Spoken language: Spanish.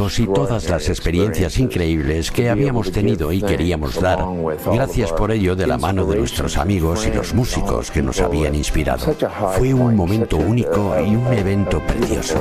fotos y todas las experiencias increíbles que habíamos tenido y queríamos dar. Gracias por ello de la mano de nuestros amigos y los músicos que nos habían inspirado. Fue un momento único y un evento precioso.